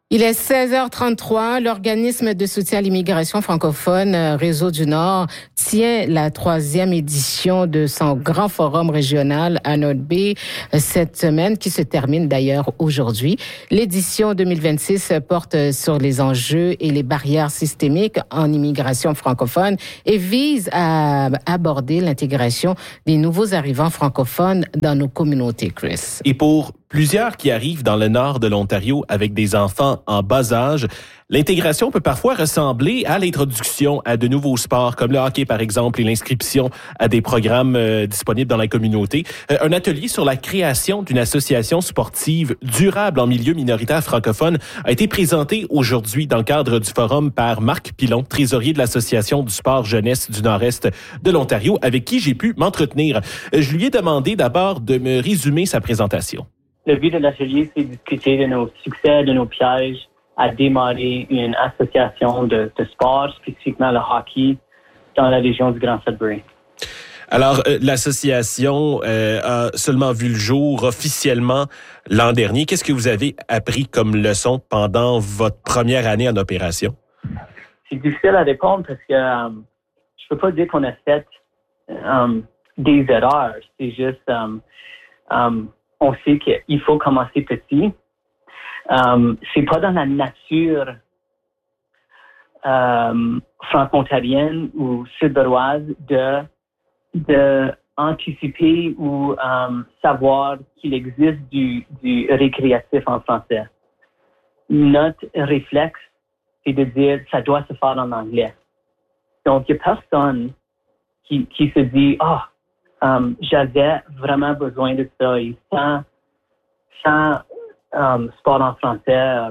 Il est 16h33. L'organisme de soutien à l'immigration francophone Réseau du Nord tient la 3e édition de son grand forum régional à North Bay cette semaine, qui se termine d'ailleurs aujourd'hui. L'édition 2026 porte sur les enjeux et les barrières systémiques en immigration francophone et vise à aborder l'intégration des nouveaux arrivants francophones dans nos communautés, Chris. Et pour plusieurs qui arrivent dans le nord de l'Ontario avec des enfants en bas âge, l'intégration peut parfois ressembler à l'introduction à de nouveaux sports comme le hockey par exemple et l'inscription à des programmes disponibles dans la communauté. Un atelier sur la création d'une association sportive durable en milieu minoritaire francophone a été présenté aujourd'hui dans le cadre du forum par Marc Pilon, trésorier de l'Association du sport jeunesse du nord-est de l'Ontario, avec qui j'ai pu m'entretenir. Je lui ai demandé d'abord de me résumer sa présentation. Le but de l'atelier, c'est de discuter de nos succès, de nos pièges, à démarrer une association de sport, spécifiquement le hockey, dans la région du Grand Sudbury. Alors, l'association a seulement vu le jour officiellement l'an dernier. Qu'est-ce que vous avez appris comme leçon pendant votre première année en opération? C'est difficile à répondre parce que je peux pas dire qu'on a fait des erreurs. C'est juste... on sait qu'il faut commencer petit. C'est pas dans la nature franco-ontarienne ou sud-ouest de anticiper ou savoir qu'il existe du récréatif en français. Notre réflexe, c'est de dire ça doit se faire en anglais. Donc, il n'y a personne qui se dit j'avais vraiment besoin de ça. Et sans sport en français,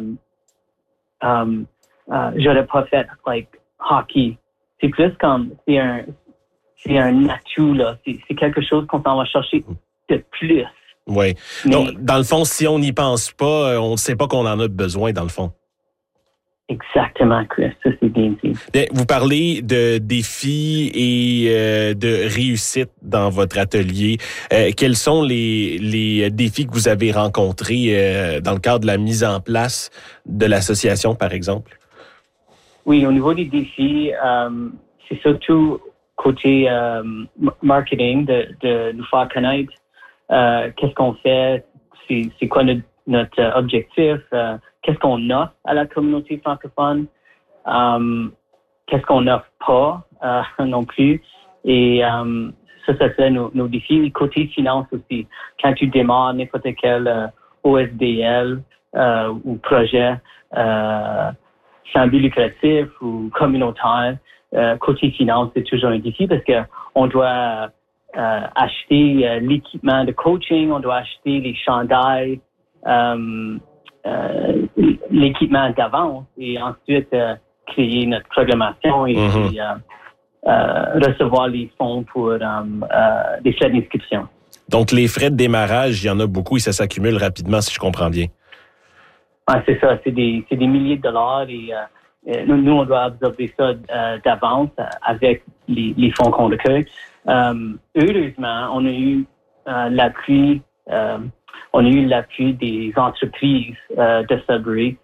j'aurais pas fait hockey. C'est plus comme c'est un atout là. C'est quelque chose qu'on s'en va chercher de plus. Oui. Donc, dans le fond, si on n'y pense pas, on ne sait pas qu'on en a besoin dans le fond. Exactement, Chris. Ça, c'est bien dit. Bien, vous parlez de défis et de réussite dans votre atelier. Quels sont les défis que vous avez rencontrés dans le cadre de la mise en place de l'association, par exemple? Oui, au niveau des défis, c'est surtout côté marketing, de nous faire connaître. Qu'est-ce qu'on fait? C'est quoi notre objectif? Qu'est-ce qu'on offre à la communauté francophone? Qu'est-ce qu'on n'offre pas non plus? Et ça fait nos défis. Côté finance aussi. Quand tu démarres n'importe quel OSBL ou projet sans but lucratif ou communautaire, côté finance, c'est toujours un défi parce que on doit acheter l'équipement de coaching, on doit acheter les chandails, l'équipement d'avance et ensuite créer notre programmation et puis, recevoir les fonds pour des frais d'inscription. Donc, les frais de démarrage, il y en a beaucoup et ça s'accumule rapidement, si je comprends bien. Ah, c'est ça, c'est des milliers de dollars et nous, on doit absorber ça d'avance avec les fonds qu'on recueille. Heureusement, on a eu l'appui des entreprises de Sudbury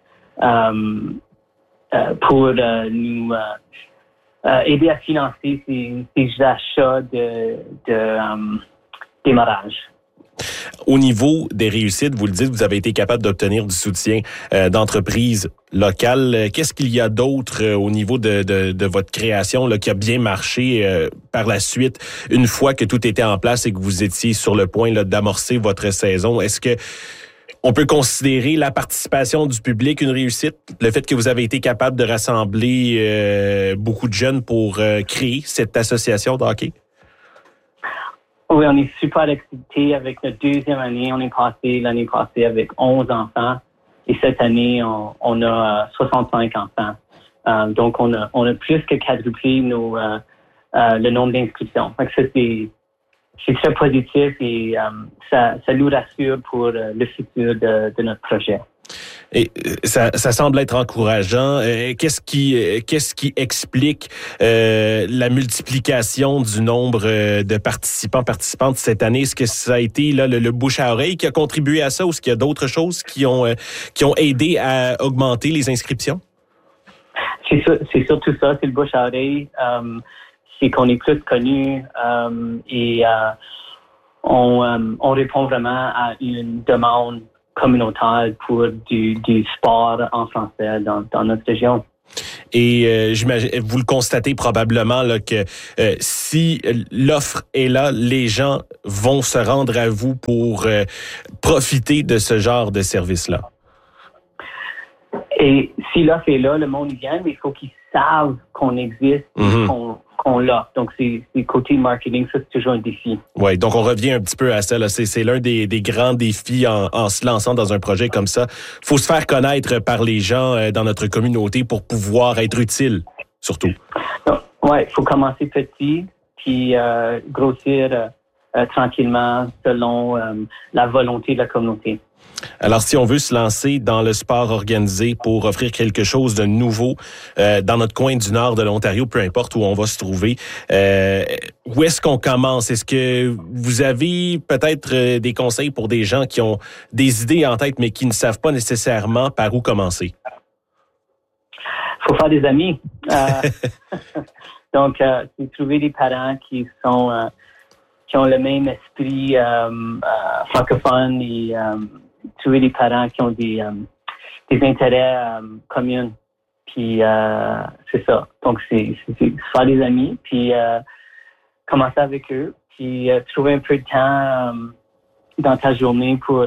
pour nous aider à financer ces achats de démarrage. Au niveau des réussites, vous le dites, vous avez été capable d'obtenir du soutien d'entreprises locales. Qu'est-ce qu'il y a d'autre au niveau de votre création là, qui a bien marché par la suite, une fois que tout était en place et que vous étiez sur le point là, d'amorcer votre saison? Est-ce que on peut considérer la participation du public une réussite? Le fait que vous avez été capable de rassembler beaucoup de jeunes pour créer cette association de hockey? Oui, on est super excités avec notre deuxième année. L'année passée avec 11 enfants. Et cette année, on a 65 enfants. Donc, on a plus que quadruplé le nombre d'inscriptions. Donc, ça, c'est très positif et ça nous rassure pour le futur de notre projet. Et ça semble être encourageant. Qu'est-ce qui explique la multiplication du nombre de participantes cette année? Est-ce que ça a été là, le bouche à oreille qui a contribué à ça ou est-ce qu'il y a d'autres choses qui ont aidé à augmenter les inscriptions? C'est surtout ça, c'est le bouche à oreille. C'est qu'on est plus connu et on répond vraiment à une demande communautaire pour du sport en français dans notre région. Et j'imagine, vous le constatez probablement là, que si l'offre est là, les gens vont se rendre à vous pour profiter de ce genre de service-là. Et si l'offre est là, le monde vient, mais il faut qu'ils savent qu'on existe, qu'on l'offre. Donc, c'est côté marketing, ça, c'est toujours un défi. Oui, donc on revient un petit peu à ça. Là. C'est l'un des grands défis en se lançant dans un projet comme ça. Il faut se faire connaître par les gens dans notre communauté pour pouvoir être utile, surtout. Oui, il faut commencer petit, puis grossir tranquillement selon la volonté de la communauté. Alors, si on veut se lancer dans le sport organisé pour offrir quelque chose de nouveau dans notre coin du nord de l'Ontario, peu importe où on va se trouver, où est-ce qu'on commence? Est-ce que vous avez peut-être des conseils pour des gens qui ont des idées en tête, mais qui ne savent pas nécessairement par où commencer? Faut faire des amis. Donc, c'est trouver des parents qui ont le même esprit francophone et trouver des parents qui ont des intérêts communs. Puis c'est ça. Donc c'est faire des amis, puis commencer avec eux, puis trouver un peu de temps dans ta journée pour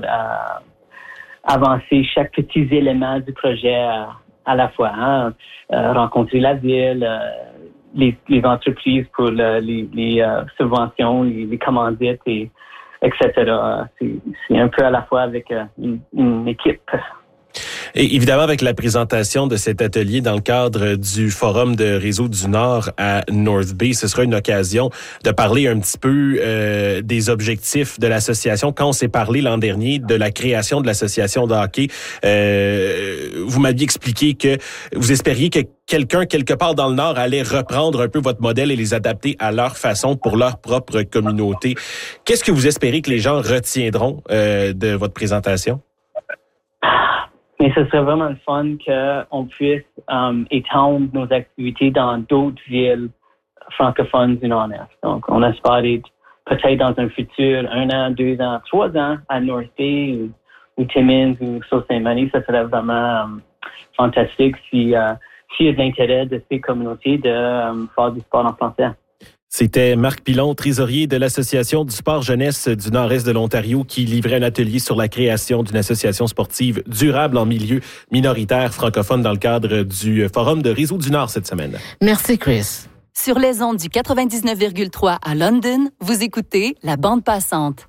avancer chaque petit élément du projet à la fois. Hein? Rencontrer la ville, les entreprises pour les subventions, les commandites et etc. C'est un peu à la fois avec une équipe. Et évidemment, avec la présentation de cet atelier dans le cadre du Forum de Réseau du Nord à North Bay, ce sera une occasion de parler un petit peu des objectifs de l'association. Quand on s'est parlé l'an dernier de la création de l'association de hockey, vous m'aviez expliqué que vous espériez que quelqu'un, quelque part dans le Nord, allait reprendre un peu votre modèle et les adapter à leur façon pour leur propre communauté. Qu'est-ce que vous espérez que les gens retiendront de votre présentation? Mais ce serait vraiment le fun qu'on puisse étendre nos activités dans d'autres villes francophones du Nord-Est. Donc, on espère être peut-être dans un futur, 1 an, 2 ans, 3 ans à North Bay ou Timmins ou Sault-Saint-Marie. Ça serait vraiment fantastique s'il y a de l'intérêt de ces communautés de faire du sport en français. C'était Marc Pilon, trésorier de l'Association du sport jeunesse du Nord-Est de l'Ontario, qui livrait un atelier sur la création d'une association sportive durable en milieu minoritaire francophone dans le cadre du Forum de Réseau du Nord cette semaine. Merci, Chris. Sur les ondes du 99,3 à London, vous écoutez La Bande passante.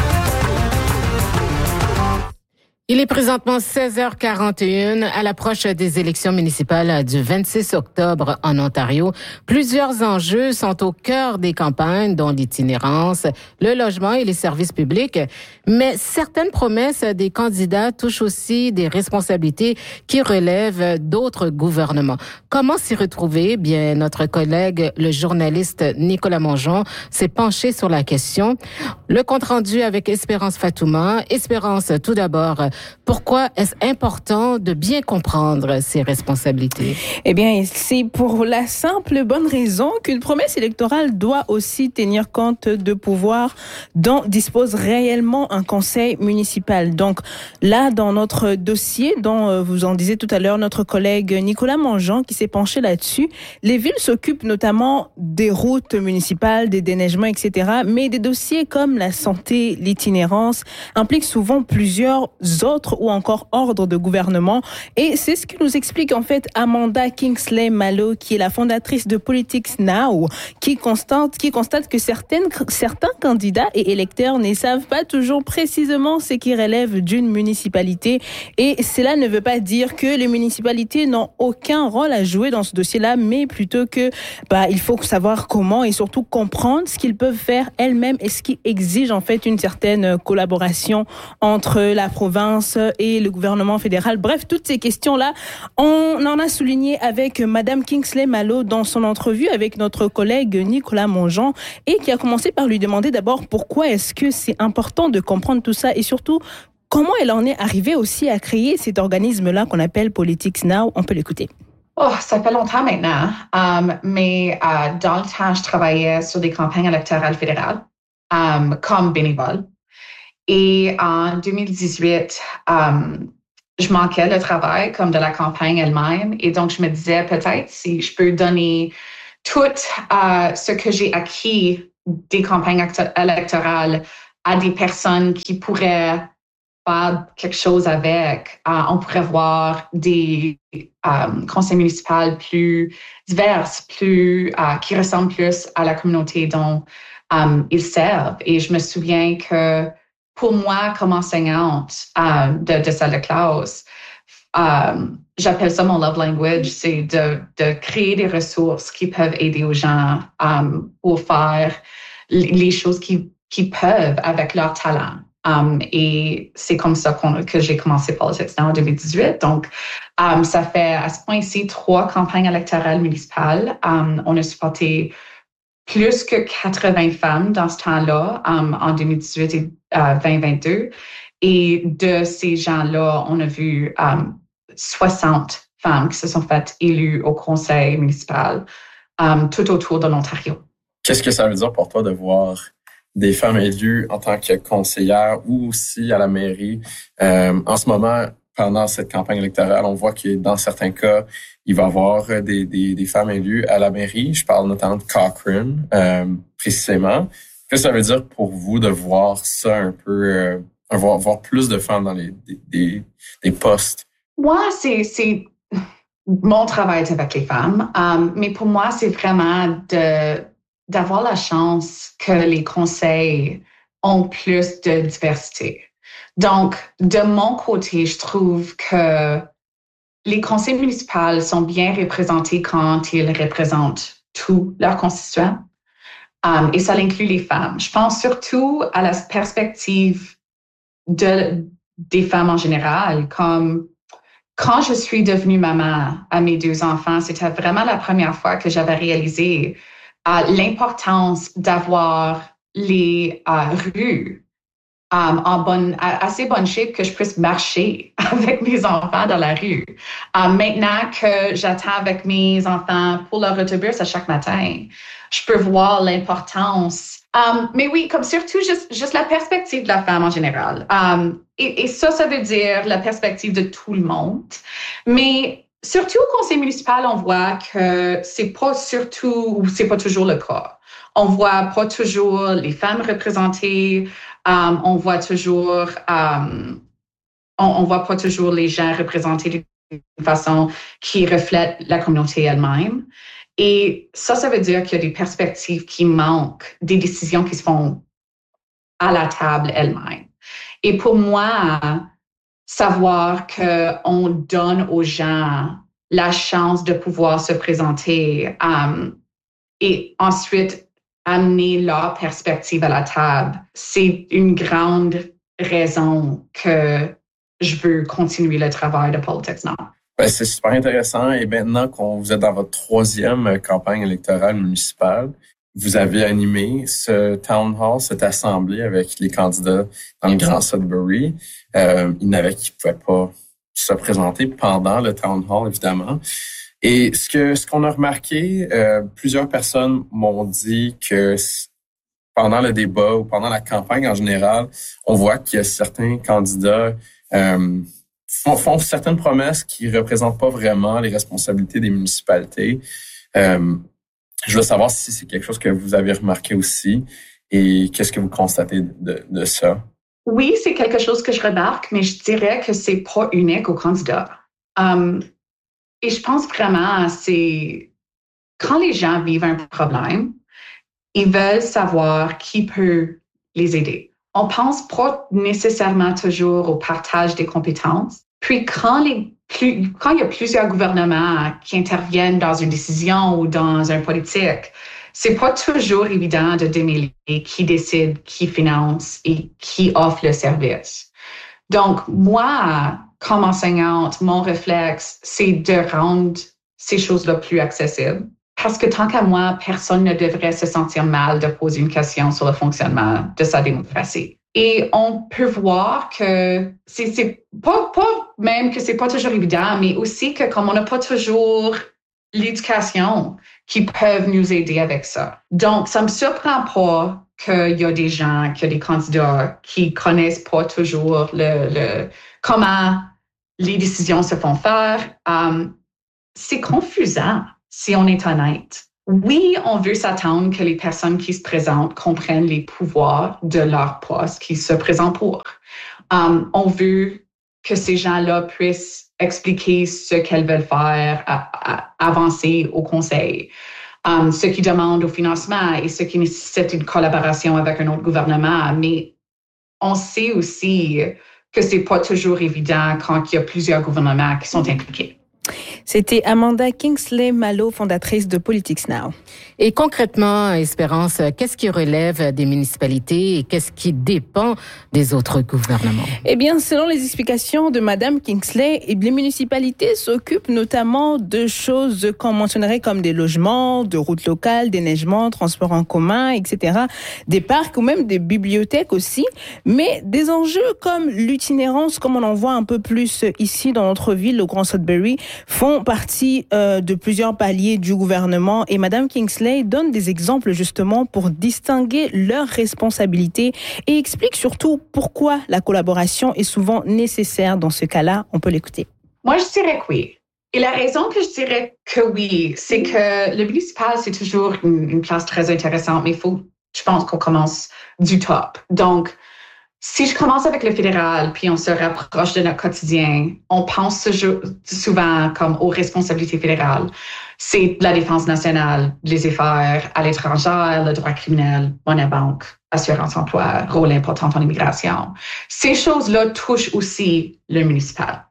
Il est présentement 16h41 à l'approche des élections municipales du 26 octobre en Ontario. Plusieurs enjeux sont au cœur des campagnes, dont l'itinérance, le logement et les services publics. Mais certaines promesses des candidats touchent aussi des responsabilités qui relèvent d'autres gouvernements. Comment s'y retrouver? Bien, notre collègue, le journaliste Nicolas Mongeon, s'est penché sur la question. Le compte-rendu avec Espérance Fatouma. Espérance, tout d'abord, pourquoi est-ce important de bien comprendre ces responsabilités? Eh bien, c'est pour la simple bonne raison qu'une promesse électorale doit aussi tenir compte de pouvoirs dont dispose réellement un conseil municipal. Donc là, dans notre dossier, dont vous en disiez tout à l'heure, notre collègue Nicolas Mongeon qui s'est penché là-dessus, les villes s'occupent notamment des routes municipales, des déneigements, etc. Mais des dossiers comme la santé, l'itinérance impliquent souvent plusieurs autres ou encore ordres de gouvernement. Et c'est ce que nous explique en fait Amanda Kingsley-Malo, qui est la fondatrice de Politics Now, qui constate que certains candidats et électeurs ne savent pas toujours précisément ce qui relève d'une municipalité. Et cela ne veut pas dire que les municipalités n'ont aucun rôle à jouer dans ce dossier-là, mais plutôt que il faut savoir comment et surtout comprendre ce qu'ils peuvent faire elles-mêmes et ce qui exige en fait une certaine collaboration entre la province province et le gouvernement fédéral. Bref, toutes ces questions-là, on en a souligné avec Madame Kingsley Malo dans son entrevue avec notre collègue Nicolas Mongeon et qui a commencé par lui demander d'abord pourquoi est-ce que c'est important de comprendre tout ça et surtout comment elle en est arrivée aussi à créer cet organisme-là qu'on appelle Politics Now. On peut l'écouter. Oh, ça fait longtemps maintenant, mais dans le temps, je travaillais sur des campagnes électorales fédérales comme bénévole. Et en 2018, je manquais le travail comme de la campagne elle-même. Et donc, je me disais peut-être si je peux donner tout ce que j'ai acquis des campagnes électorales à des personnes qui pourraient faire quelque chose avec. On pourrait voir des conseils municipaux plus divers, qui ressemblent plus à la communauté dont ils servent. Et je me souviens que pour moi, comme enseignante de salle de classe, j'appelle ça mon love language, c'est de créer des ressources qui peuvent aider aux gens pour faire les choses qu'ils peuvent avec leur talent. Et c'est comme ça que j'ai commencé Politics Now en 2018. Donc, ça fait à ce point-ci 3 campagnes électorales municipales. On a supporté plus que 80 femmes dans ce temps-là, en 2018 et 2022. Et de ces gens-là, on a vu 60 femmes qui se sont faites élues au conseil municipal tout autour de l'Ontario. Qu'est-ce que ça veut dire pour toi de voir des femmes élues en tant que conseillères ou aussi à la mairie? En ce moment, pendant cette campagne électorale, on voit que dans certains cas, il va y avoir des femmes élues à la mairie. Je parle notamment de Cochrane, précisément. Qu'est-ce que ça veut dire pour vous de voir ça un peu, voir plus de femmes dans des postes? Moi, c'est mon travail avec les femmes, mais pour moi, c'est vraiment d'avoir la chance que les conseils ont plus de diversité. Donc, de mon côté, je trouve que les conseils municipaux sont bien représentés quand ils représentent tous leurs constituants. Et ça inclut les femmes. Je pense surtout à la perspective des femmes en général. Comme quand je suis devenue maman à mes 2 enfants, c'était vraiment la première fois que j'avais réalisé l'importance d'avoir les rues assez bonne shape que je puisse marcher avec mes enfants dans la rue. Maintenant que j'attends avec mes enfants pour leur autobus à chaque matin, je peux voir l'importance. Mais oui, comme surtout juste la perspective de la femme en général. Et ça veut dire la perspective de tout le monde. Mais surtout au conseil municipal, on voit que c'est pas toujours le cas. On voit pas toujours les femmes représentées. On voit pas toujours les gens représentés d'une façon qui reflète la communauté elle-même. Et ça veut dire qu'il y a des perspectives qui manquent, des décisions qui se font à la table elle-même. Et pour moi, savoir qu'on donne aux gens la chance de pouvoir se présenter et ensuite amener leur perspective à la table, c'est une grande raison que je veux continuer le travail de Politics Now. C'est super intéressant. Et maintenant vous êtes dans votre 3e campagne électorale municipale, vous avez animé ce town hall, cette assemblée avec les candidats dans le Grand Sudbury. Il y en avait qui ne pouvaient pas se présenter pendant le town hall, évidemment. Et ce qu'on a remarqué, plusieurs personnes m'ont dit que pendant le débat ou pendant la campagne en général, on voit qu'il y a certains candidats font certaines promesses qui ne représentent pas vraiment les responsabilités des municipalités. Je veux savoir si c'est quelque chose que vous avez remarqué aussi et qu'est-ce que vous constatez de ça? Oui, c'est quelque chose que je remarque, mais je dirais que c'est pas unique aux candidats. Et je pense vraiment, c'est quand les gens vivent un problème, ils veulent savoir qui peut les aider. On pense pas nécessairement toujours au partage des compétences. Puis quand il y a plusieurs gouvernements qui interviennent dans une décision ou dans un politique, c'est pas toujours évident de démêler qui décide, qui finance et qui offre le service. Donc, moi, comme enseignante, mon réflexe, c'est de rendre ces choses-là plus accessibles. Parce que tant qu'à moi, personne ne devrait se sentir mal de poser une question sur le fonctionnement de sa démocratie. Et on peut voir que c'est pas même que c'est pas toujours évident, mais aussi que comme on n'a pas toujours l'éducation qui peuvent nous aider avec ça. Donc, ça me surprend pas qu'il y a des gens, qu'il y a des candidats qui connaissent pas toujours comment les décisions se font faire. C'est confusant, si on est honnête. Oui, on veut s'attendre que les personnes qui se présentent comprennent les pouvoirs de leur poste qu'ils se présentent pour. On veut que ces gens-là puissent expliquer ce qu'elles veulent faire, avancer au conseil, ce qui demande au financement et ce qui nécessite une collaboration avec un autre gouvernement. Mais on sait aussi que c'est pas toujours évident quand il y a plusieurs gouvernements qui sont impliqués. C'était Amanda Kingsley-Malo, fondatrice de Politics Now. Et concrètement, Espérance, qu'est-ce qui relève des municipalités et qu'est-ce qui dépend des autres gouvernements? Eh bien, selon les explications de Madame Kingsley, les municipalités s'occupent notamment de choses qu'on mentionnerait comme des logements, de routes locales, déneigement, transports en commun, etc., des parcs ou même des bibliothèques aussi. Mais des enjeux comme l'itinérance, comme on en voit un peu plus ici dans notre ville, au Grand Sudbury, font partie de plusieurs paliers du gouvernement. Et Madame Kingsley donne des exemples justement pour distinguer leurs responsabilités et explique surtout pourquoi la collaboration est souvent nécessaire dans ce cas-là. On peut l'écouter. Moi, je dirais que oui. Et la raison que je dirais que oui, c'est que le municipal, c'est toujours une place très intéressante, mais je pense qu'on commence du top. Donc, si je commence avec le fédéral, puis on se rapproche de notre quotidien, on pense souvent comme aux responsabilités fédérales. C'est la défense nationale, les affaires à l'étranger, le droit criminel, monnaie banque, assurance emploi, rôle important en immigration. Ces choses-là touchent aussi le municipal.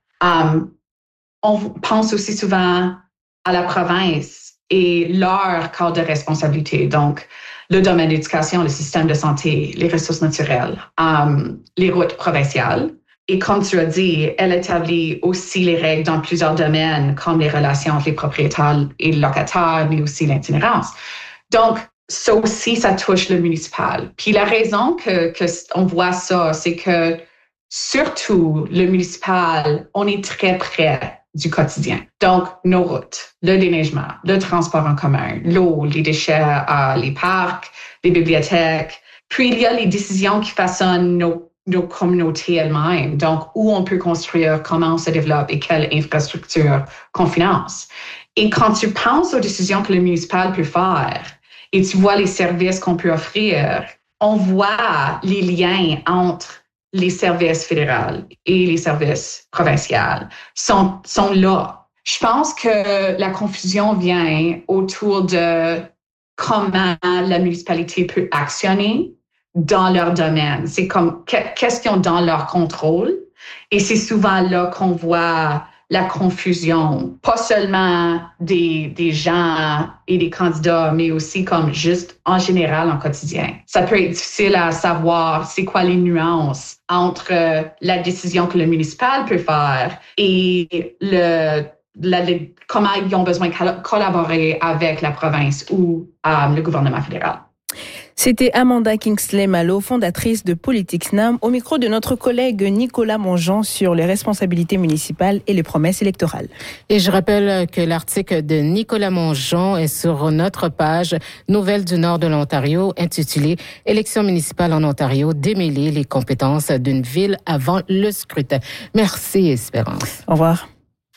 On pense aussi souvent à la province et leur cadre de responsabilité. Donc, le domaine de l'éducation, le système de santé, les ressources naturelles, les routes provinciales. Et comme tu as dit, elle établit aussi les règles dans plusieurs domaines, comme les relations entre les propriétaires et les locataires, mais aussi l'itinérance. Donc, ça aussi, ça touche le municipal. Puis la raison que on voit ça, c'est que surtout le municipal, on est très près du quotidien. Donc, nos routes, le déneigement, le transport en commun, l'eau, les déchets, les parcs, les bibliothèques. Puis, il y a les décisions qui façonnent nos communautés elles-mêmes. Donc, où on peut construire, comment on se développe et quelle infrastructure qu'on finance. Et quand tu penses aux décisions que le municipal peut faire et tu vois les services qu'on peut offrir, on voit les liens entre les services fédéraux et les services provinciaux sont là. Je pense que la confusion vient autour de comment la municipalité peut actionner dans leur domaine. C'est comme qu'est-ce qu'ils ont dans leur contrôle. Et c'est souvent là qu'on voit la confusion, pas seulement des gens et des candidats, mais aussi comme juste en général en quotidien. Ça peut être difficile à savoir c'est quoi les nuances entre la décision que le municipal peut faire et comment ils ont besoin de collaborer avec la province ou le gouvernement fédéral. C'était Amanda Kingsley-Malo, fondatrice de Politics Now, au micro de notre collègue Nicolas Mongeon sur les responsabilités municipales et les promesses électorales. Et je rappelle que l'article de Nicolas Mongeon est sur notre page Nouvelles du Nord de l'Ontario, intitulé « Élections municipales en Ontario, démêler les compétences d'une ville avant le scrutin ». Merci, Espérance. Au revoir.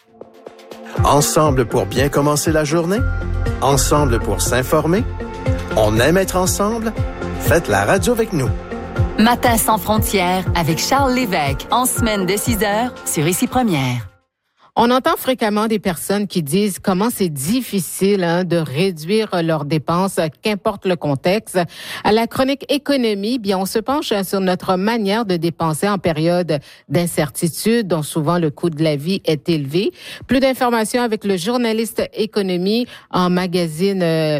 Ensemble pour bien commencer la journée? Ensemble pour s'informer? On aime être ensemble? Faites la radio avec nous. Matin sans frontières avec Charles Lévesque, en semaine dès 6h sur Ici Première. On entend fréquemment des personnes qui disent comment c'est difficile de réduire leurs dépenses, qu'importe le contexte. À la chronique économie, bien, on se penche sur notre manière de dépenser en période d'incertitude, dont souvent le coût de la vie est élevé. Plus d'informations avec le journaliste économie au magazine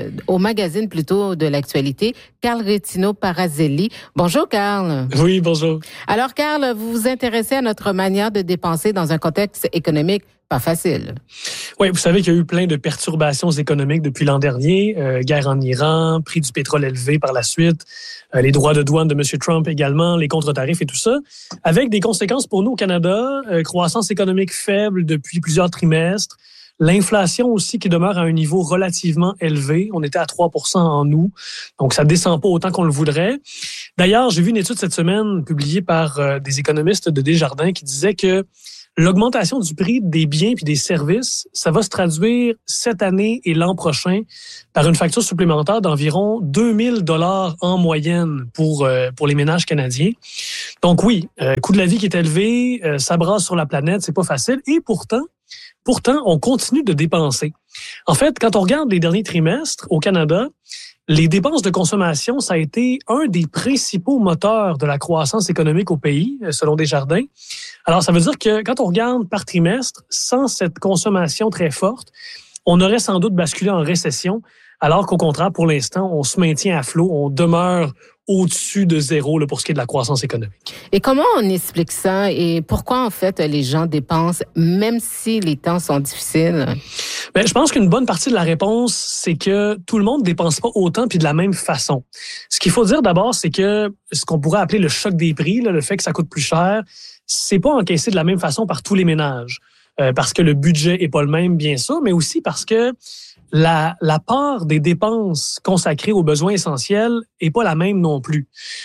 plutôt de l'actualité, Carl Retino-Parazelli. Bonjour, Carl. Oui, bonjour. Alors, Carl, vous vous intéressez à notre manière de dépenser dans un contexte économique pas facile. Oui, vous savez qu'il y a eu plein de perturbations économiques depuis l'an dernier. Guerre en Iran, prix du pétrole élevé par la suite, les droits de douane de M. Trump également, les contre-tarifs et tout ça, avec des conséquences pour nous au Canada, croissance économique faible depuis plusieurs trimestres, l'inflation aussi qui demeure à un niveau relativement élevé. On était à 3% en août, donc ça descend pas autant qu'on le voudrait. D'ailleurs, j'ai vu une étude cette semaine publiée par des économistes de Desjardins qui disait que l'augmentation du prix des biens puis des services, ça va se traduire cette année et l'an prochain par une facture supplémentaire d'environ 2000 $ en moyenne pour les ménages canadiens. Donc oui, coût de la vie qui est élevé, ça brasse sur la planète, c'est pas facile. Et pourtant, on continue de dépenser. En fait, quand on regarde les derniers trimestres au Canada, les dépenses de consommation, ça a été un des principaux moteurs de la croissance économique au pays, selon Desjardins. Alors, ça veut dire que quand on regarde par trimestre, sans cette consommation très forte, on aurait sans doute basculé en récession, alors qu'au contraire, pour l'instant, on se maintient à flot, on demeure au-dessus de zéro là, pour ce qui est de la croissance économique. Et comment on explique ça et pourquoi, en fait, les gens dépensent, même si les temps sont difficiles? Bien, je pense qu'une bonne partie de la réponse, c'est que tout le monde dépense pas autant puis de la même façon. Ce qu'il faut dire d'abord, c'est que ce qu'on pourrait appeler le choc des prix, là, le fait que ça coûte plus cher, c'est pas encaissé de la même façon par tous les ménages. Parce que le budget est pas le même, bien sûr, mais aussi parce que la part des dépenses consacrées aux besoins essentiels est pas la même non plus.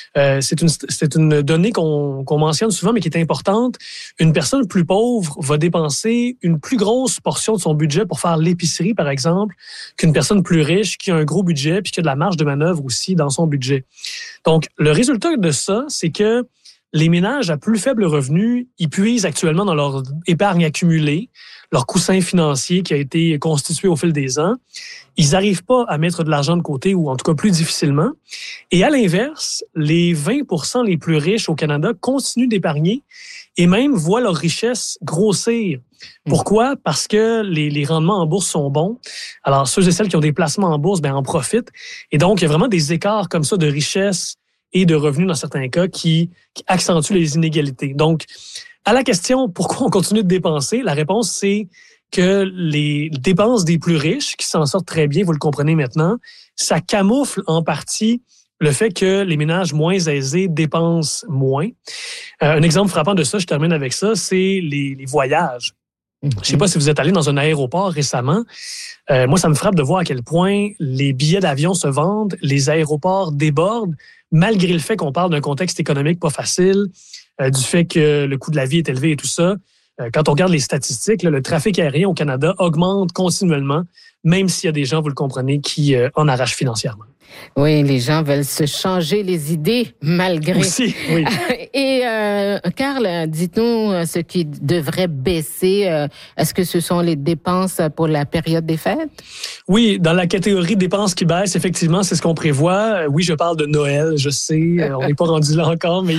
C'est une donnée qu'on mentionne souvent, mais qui est importante. Une personne plus pauvre va dépenser une plus grosse portion de son budget pour faire l'épicerie, par exemple, qu'une personne plus riche qui a un gros budget puis qui a de la marge de manœuvre aussi dans son budget. Donc, le résultat de ça, c'est que les ménages à plus faible revenu, ils puisent actuellement dans leur épargne accumulée, leur coussin financier qui a été constitué au fil des ans. Ils n'arrivent pas à mettre de l'argent de côté, ou en tout cas plus difficilement. Et à l'inverse, les 20% les plus riches au Canada continuent d'épargner et même voient leur richesse grossir. Pourquoi? Parce que les rendements en bourse sont bons. Alors, ceux et celles qui ont des placements en bourse, en profitent. Et donc, il y a vraiment des écarts comme ça de richesse et de revenus dans certains cas qui accentuent les inégalités. Donc, à la question pourquoi on continue de dépenser, la réponse c'est que les dépenses des plus riches, qui s'en sortent très bien, vous le comprenez maintenant, ça camoufle en partie le fait que les ménages moins aisés dépensent moins. Un exemple frappant de ça, je termine avec ça, c'est les voyages. Je ne sais pas si vous êtes allé dans un aéroport récemment. Moi, ça me frappe de voir à quel point les billets d'avion se vendent, les aéroports débordent, malgré le fait qu'on parle d'un contexte économique pas facile, du fait que le coût de la vie est élevé et tout ça. Quand on regarde les statistiques, le trafic aérien au Canada augmente continuellement, même s'il y a des gens, vous le comprenez, qui en arrachent financièrement. Oui, les gens veulent se changer les idées malgré. Aussi, oui. Et Carl, dites-nous ce qui devrait baisser. Est-ce que ce sont les dépenses pour la période des fêtes? Oui, dans la catégorie dépenses qui baissent, effectivement, c'est ce qu'on prévoit. Oui, je parle de Noël, je sais, on n'est pas rendu là encore, mais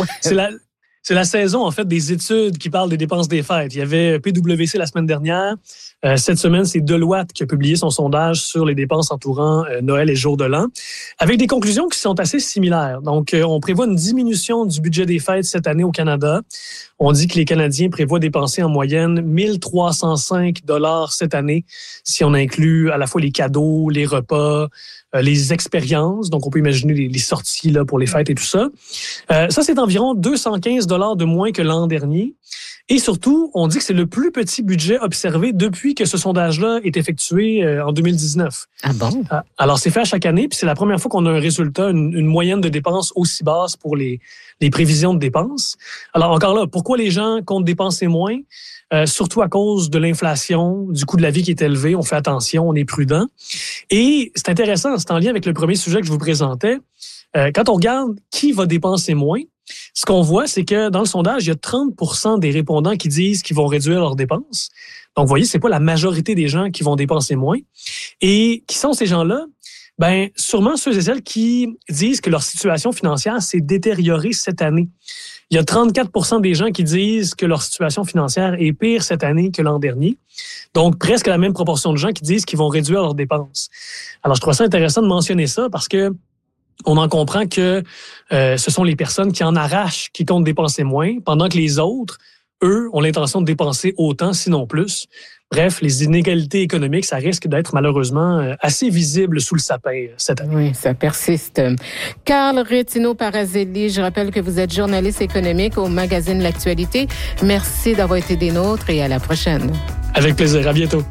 c'est la saison, en fait, des études qui parlent des dépenses des fêtes. Il y avait PwC la semaine dernière. Cette semaine, c'est Deloitte qui a publié son sondage sur les dépenses entourant Noël et jour de l'an, avec des conclusions qui sont assez similaires. Donc, on prévoit une diminution du budget des fêtes cette année au Canada. On dit que les Canadiens prévoient dépenser en moyenne 1 305 $ cette année, si on inclut à la fois les cadeaux, les repas, les expériences. Donc, on peut imaginer les sorties là, pour les fêtes et tout ça. Ça, c'est environ 215 $ de moins que l'an dernier. Et surtout, on dit que c'est le plus petit budget observé depuis que ce sondage-là est effectué en 2019. Ah bon? Alors, c'est fait à chaque année, puis c'est la première fois qu'on a un résultat, une moyenne de dépenses aussi basse pour les prévisions de dépenses. Alors, encore là, pourquoi les gens comptent dépenser moins? Surtout à cause de l'inflation, du coût de la vie qui est élevé. On fait attention, on est prudent. Et c'est intéressant, c'est en lien avec le premier sujet que je vous présentais. Quand on regarde qui va dépenser moins, ce qu'on voit, c'est que dans le sondage, il y a 30% des répondants qui disent qu'ils vont réduire leurs dépenses. Donc, vous voyez, c'est pas la majorité des gens qui vont dépenser moins. Et qui sont ces gens-là? Ben, sûrement ceux et celles qui disent que leur situation financière s'est détériorée cette année. Il y a 34% des gens qui disent que leur situation financière est pire cette année que l'an dernier. Donc, presque la même proportion de gens qui disent qu'ils vont réduire leurs dépenses. Alors, je trouve ça intéressant de mentionner ça parce que on en comprend que ce sont les personnes qui en arrachent, qui comptent dépenser moins, pendant que les autres, eux, ont l'intention de dépenser autant, sinon plus. Bref, les inégalités économiques, ça risque d'être malheureusement assez visible sous le sapin cette année. Oui, ça persiste. Carl Retino-Parazelli, je rappelle que vous êtes journaliste économique au magazine L'Actualité. Merci d'avoir été des nôtres et à la prochaine. Avec plaisir. À bientôt.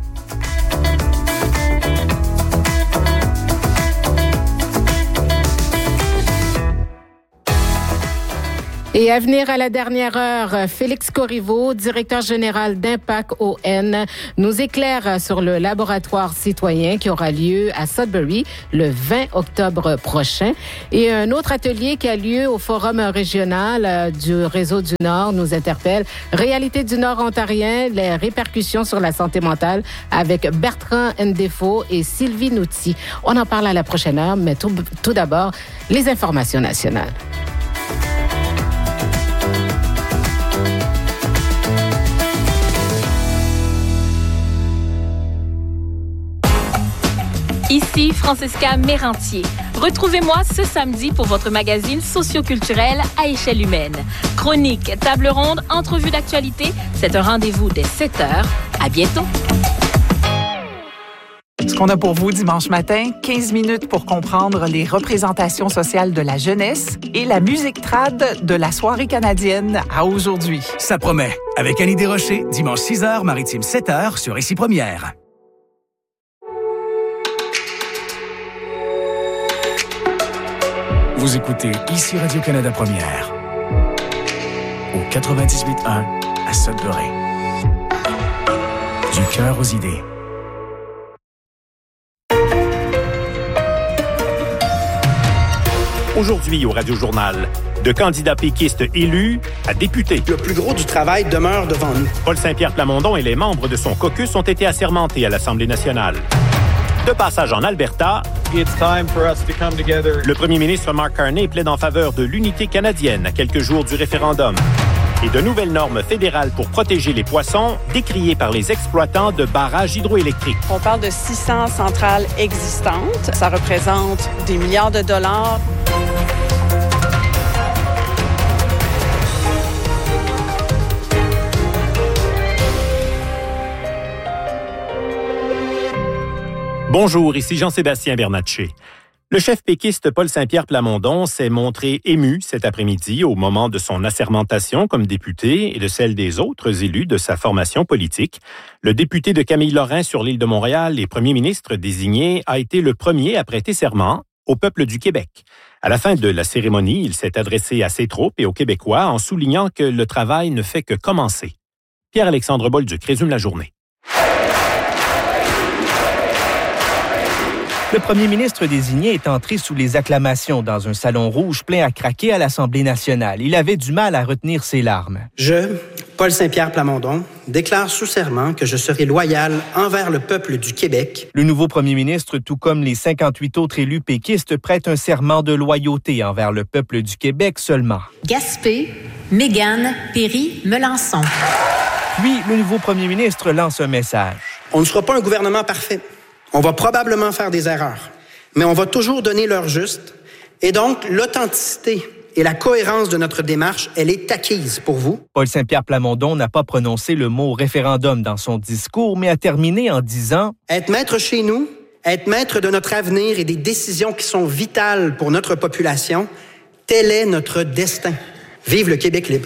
Et à venir à la dernière heure, Félix Corriveau, directeur général d'Impact ON, nous éclaire sur le laboratoire citoyen qui aura lieu à Sudbury le 20 octobre prochain. Et un autre atelier qui a lieu au Forum régional du Réseau du Nord nous interpelle. Réalité du Nord ontarien, les répercussions sur la santé mentale avec Bertrand Ndefo et Sylvie Nouty. On en parle à la prochaine heure, mais tout d'abord, les informations nationales. Ici Francesca Mérantier. Retrouvez-moi ce samedi pour votre magazine socioculturel à échelle humaine. Chronique, table ronde, entrevue d'actualité, c'est un rendez-vous dès 7h. À bientôt. Ce qu'on a pour vous dimanche matin, 15 minutes pour comprendre les représentations sociales de la jeunesse et la musique trad de la soirée canadienne à aujourd'hui. Ça promet. Avec Annie Desrochers, dimanche 6h, maritime 7h sur Ici Première. Vous écoutez Ici Radio-Canada Première au 98.1 à Sudbury. Du cœur aux idées. Aujourd'hui au Radio-Journal, de candidats péquistes élus à députés. Le plus gros du travail demeure devant nous. Paul Saint-Pierre Plamondon et les membres de son caucus ont été assermentés à l'Assemblée nationale. De passage en Alberta, le premier ministre Mark Carney plaide en faveur de l'unité canadienne à quelques jours du référendum. Et de nouvelles normes fédérales pour protéger les poissons, décriées par les exploitants de barrages hydroélectriques. On parle de 600 centrales existantes. Ça représente des milliards de dollars. Bonjour, ici Jean-Sébastien Bernatchez. Le chef péquiste Paul Saint-Pierre Plamondon s'est montré ému cet après-midi au moment de son assermentation comme député et de celle des autres élus de sa formation politique. Le député de Camille-Lorrain sur l'île de Montréal et premier ministre désigné a été le premier à prêter serment au peuple du Québec. À la fin de la cérémonie, il s'est adressé à ses troupes et aux Québécois en soulignant que le travail ne fait que commencer. Pierre-Alexandre Bolduc résume la journée. Le premier ministre désigné est entré sous les acclamations dans un salon rouge plein à craquer à l'Assemblée nationale. Il avait du mal à retenir ses larmes. Je, Paul Saint-Pierre Plamondon, déclare sous serment que je serai loyal envers le peuple du Québec. Le nouveau premier ministre, tout comme les 58 autres élus péquistes, prête un serment de loyauté envers le peuple du Québec seulement. Gaspé, Mégane, Péry, Melançon. Puis, le nouveau premier ministre lance un message. On ne sera pas un gouvernement parfait. On va probablement faire des erreurs, mais on va toujours donner l'heure juste. Et donc, l'authenticité et la cohérence de notre démarche, elle est acquise pour vous. Paul Saint-Pierre Plamondon n'a pas prononcé le mot référendum dans son discours, mais a terminé en disant « Être maître chez nous, être maître de notre avenir et des décisions qui sont vitales pour notre population, tel est notre destin. Vive le Québec libre. »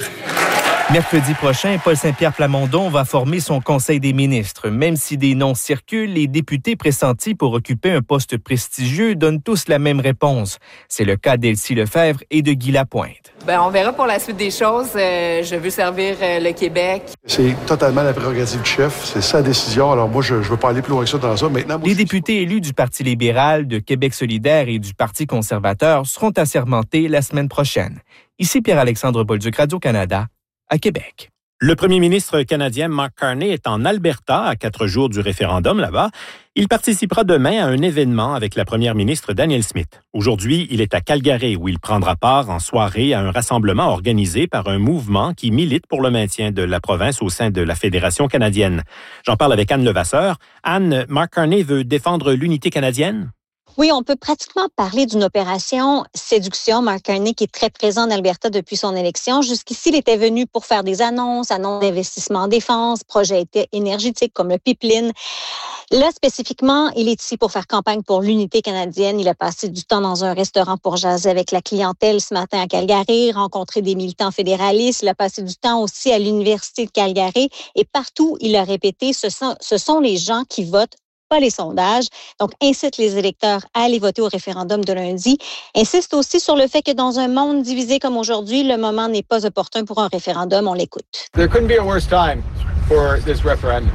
Mercredi prochain, Paul Saint-Pierre Plamondon va former son conseil des ministres. Même si des noms circulent, les députés pressentis pour occuper un poste prestigieux donnent tous la même réponse. C'est le cas d'Elsie Lefebvre et de Guy Lapointe. On verra pour la suite des choses. Je veux servir le Québec. C'est totalement la prérogative du chef. C'est sa décision. Alors moi, je ne veux pas aller plus loin que ça dans ça. Maintenant, les députés élus du Parti libéral, de Québec solidaire et du Parti conservateur seront assermentés la semaine prochaine. Ici Pierre-Alexandre Bolduc, Radio-Canada, à Québec. Le premier ministre canadien Mark Carney est en Alberta à 4 jours du référendum là-bas. Il participera demain à un événement avec la première ministre Danielle Smith. Aujourd'hui, il est à Calgary où il prendra part en soirée à un rassemblement organisé par un mouvement qui milite pour le maintien de la province au sein de la Fédération canadienne. J'en parle avec Anne Levasseur. Anne, Mark Carney veut défendre l'unité canadienne? Oui, on peut pratiquement parler d'une opération séduction. Mark Carney, qui est très présent en Alberta depuis son élection. Jusqu'ici, il était venu pour faire des annonces d'investissement en défense, projets énergétiques comme le pipeline. Là, spécifiquement, il est ici pour faire campagne pour l'unité canadienne. Il a passé du temps dans un restaurant pour jaser avec la clientèle ce matin à Calgary, rencontrer des militants fédéralistes. Il a passé du temps aussi à l'Université de Calgary. Et partout, il a répété, ce sont les gens qui votent, pas les sondages. Donc, incite les électeurs à aller voter au référendum de lundi. Insiste aussi sur le fait que dans un monde divisé comme aujourd'hui, le moment n'est pas opportun pour un référendum. On l'écoute. There couldn't be a worse time for this referendum.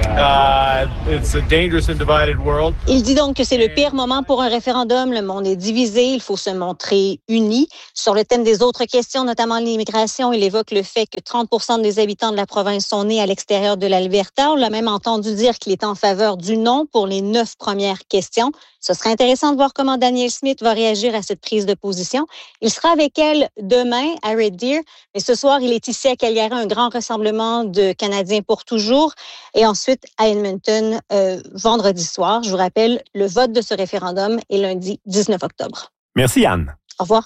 It's a dangerous and divided world. Il dit donc que c'est le pire moment pour un référendum. Le monde est divisé. Il faut se montrer unis. Sur le thème des autres questions, notamment l'immigration, il évoque le fait que 30% des habitants de la province sont nés à l'extérieur de l'Alberta. On l'a même entendu dire qu'il est en faveur du non pour les 9 premières questions. Ce serait intéressant de voir comment Danielle Smith va réagir à cette prise de position. Il sera avec elle demain à Red Deer, mais ce soir, il est ici à Calgary, un grand rassemblement de Canadiens pour toujours. Et ensuite, à Edmonton, vendredi soir. Je vous rappelle, le vote de ce référendum est lundi 19 octobre. Merci, Anne. Au revoir.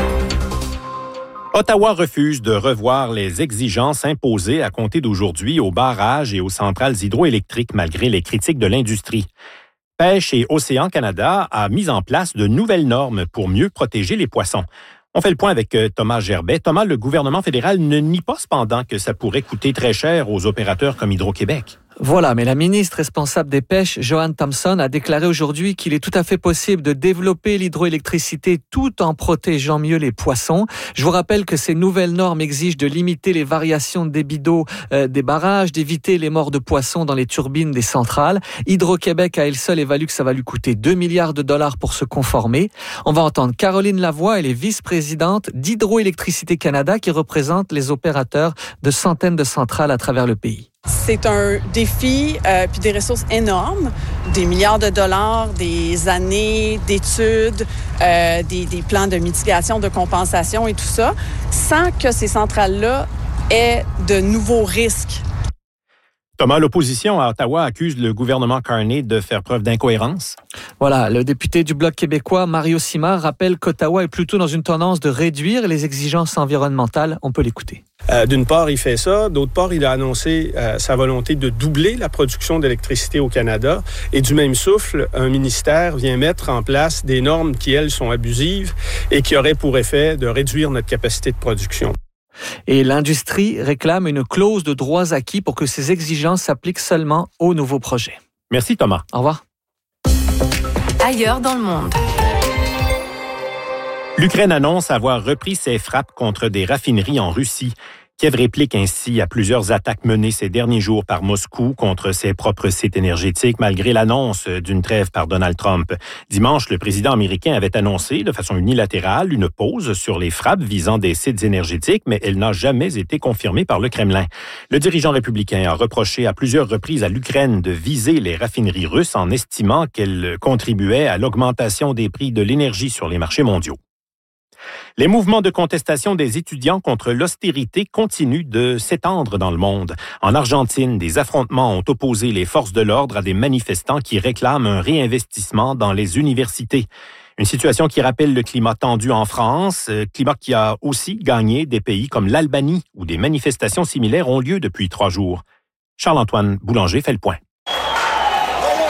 Ottawa refuse de revoir les exigences imposées à compter d'aujourd'hui aux barrages et aux centrales hydroélectriques malgré les critiques de l'industrie. Pêche et Océan Canada a mis en place de nouvelles normes pour mieux protéger les poissons. On fait le point avec Thomas Gerbet. Thomas, le gouvernement fédéral ne nie pas cependant que ça pourrait coûter très cher aux opérateurs comme Hydro-Québec. Voilà, mais la ministre responsable des pêches, Joanne Thompson, a déclaré aujourd'hui qu'il est tout à fait possible de développer l'hydroélectricité tout en protégeant mieux les poissons. Je vous rappelle que ces nouvelles normes exigent de limiter les variations de débit d'eau des barrages, d'éviter les morts de poissons dans les turbines des centrales. Hydro-Québec à elle seule évalue que ça va lui coûter 2 milliards de dollars pour se conformer. On va entendre Caroline Lavoie, elle est vice-présidente d'Hydroélectricité Canada qui représente les opérateurs de centaines de centrales à travers le pays. C'est un défi puis des ressources énormes, des milliards de dollars, des années d'études, des plans de mitigation, de compensation et tout ça, sans que ces centrales-là aient de nouveaux risques. Thomas, l'opposition à Ottawa accuse le gouvernement Carney de faire preuve d'incohérence. Voilà, le député du Bloc québécois, Mario Simard, rappelle qu'Ottawa est plutôt dans une tendance de réduire les exigences environnementales. On peut l'écouter. D'une part, il fait ça. D'autre part, il a annoncé sa volonté de doubler la production d'électricité au Canada. Et du même souffle, un ministère vient mettre en place des normes qui, elles, sont abusives et qui auraient pour effet de réduire notre capacité de production. Et l'industrie réclame une clause de droits acquis pour que ces exigences s'appliquent seulement aux nouveaux projets. Merci Thomas. Au revoir. Ailleurs dans le monde. L'Ukraine annonce avoir repris ses frappes contre des raffineries en Russie. Kiev réplique ainsi à plusieurs attaques menées ces derniers jours par Moscou contre ses propres sites énergétiques, malgré l'annonce d'une trêve par Donald Trump. Dimanche, le président américain avait annoncé de façon unilatérale une pause sur les frappes visant des sites énergétiques, mais elle n'a jamais été confirmée par le Kremlin. Le dirigeant républicain a reproché à plusieurs reprises à l'Ukraine de viser les raffineries russes en estimant qu'elles contribuaient à l'augmentation des prix de l'énergie sur les marchés mondiaux. Les mouvements de contestation des étudiants contre l'austérité continuent de s'étendre dans le monde. En Argentine, des affrontements ont opposé les forces de l'ordre à des manifestants qui réclament un réinvestissement dans les universités. Une situation qui rappelle le climat tendu en France, climat qui a aussi gagné des pays comme l'Albanie, où des manifestations similaires ont lieu depuis 3 jours. Charles-Antoine Boulanger fait le point.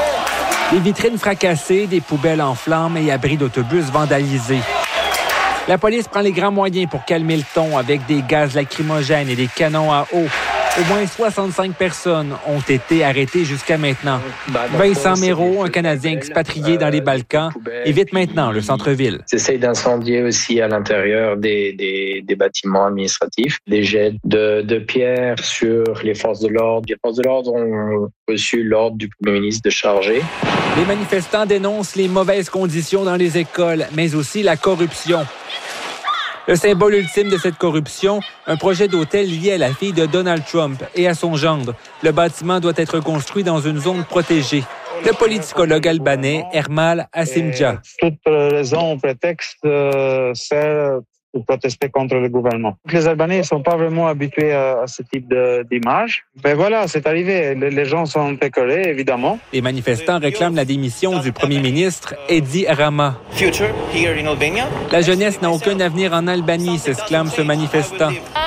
Des vitrines fracassées, des poubelles en flammes et abris d'autobus vandalisés. La police prend les grands moyens pour calmer le ton avec des gaz lacrymogènes et des canons à eau. Au moins 65 personnes ont été arrêtées jusqu'à maintenant. Vincent Méraud, un Canadien expatrié dans les Balkans, évite maintenant le centre-ville. Ils essayent d'incendier aussi à l'intérieur des bâtiments administratifs, des jets de pierres sur les forces de l'ordre. Les forces de l'ordre ont reçu l'ordre du Premier ministre de charger. Les manifestants dénoncent les mauvaises conditions dans les écoles, mais aussi la corruption. Le symbole ultime de cette corruption, un projet d'hôtel lié à la fille de Donald Trump et à son gendre. Le bâtiment doit être construit dans une zone protégée. Le politicologue albanais Ermal Asimdja. Toute raison, prétexte, c'est pour protester contre le gouvernement. Les Albanais ne sont pas vraiment habitués à ce type d'image. Mais voilà, c'est arrivé. Les gens sont écœurés, évidemment. Les manifestants réclament la démission du premier ministre Edi Rama. La jeunesse n'a aucun avenir en Albanie, s'exclame ce manifestant.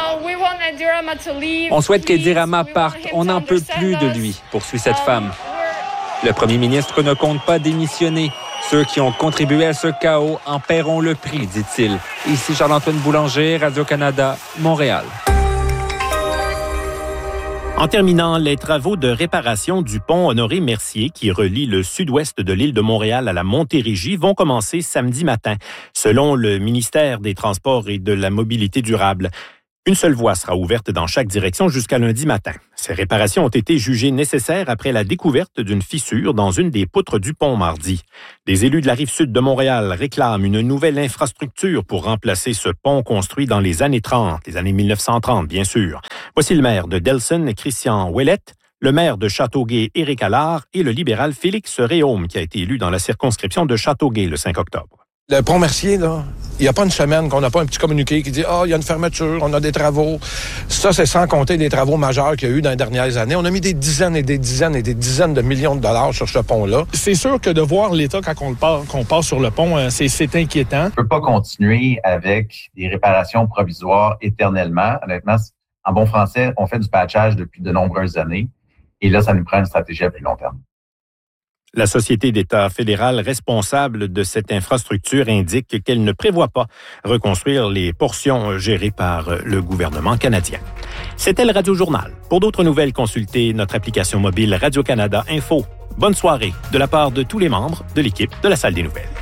On souhaite qu'Edi Rama parte. On n'en peut plus de lui, poursuit cette femme. Le premier ministre ne compte pas démissionner. Ceux qui ont contribué à ce chaos en paieront le prix, dit-il. Ici Charles-Antoine Boulanger, Radio-Canada, Montréal. En terminant, les travaux de réparation du pont Honoré-Mercier qui relie le sud-ouest de l'île de Montréal à la Montérégie vont commencer samedi matin, selon le ministère des Transports et de la Mobilité durable. Une seule voie sera ouverte dans chaque direction jusqu'à lundi matin. Ces réparations ont été jugées nécessaires après la découverte d'une fissure dans une des poutres du pont mardi. Les élus de la Rive-Sud de Montréal réclament une nouvelle infrastructure pour remplacer ce pont construit dans les années 30, les années 1930 bien sûr. Voici le maire de Delson, Christian Ouellette, le maire de Châteauguay, Éric Allard, et le libéral Félix Réaume qui a été élu dans la circonscription de Châteauguay le 5 octobre. Le pont Mercier, là, il n'y a pas une semaine qu'on n'a pas un petit communiqué qui dit « Ah, il y a une fermeture, on a des travaux. » Ça, c'est sans compter des travaux majeurs qu'il y a eu dans les dernières années. On a mis des dizaines et des dizaines et des dizaines de millions de dollars sur ce pont-là. C'est sûr que de voir l'état quand qu'on passe sur le pont, c'est inquiétant. On ne peut pas continuer avec des réparations provisoires éternellement. Honnêtement, en bon français, on fait du patchage depuis de nombreuses années. Et là, ça nous prend une stratégie à plus long terme. La Société d'État fédérale responsable de cette infrastructure indique qu'elle ne prévoit pas reconstruire les portions gérées par le gouvernement canadien. C'était le Radio-Journal. Pour d'autres nouvelles, consultez notre application mobile Radio-Canada Info. Bonne soirée de la part de tous les membres de l'équipe de la Salle des Nouvelles.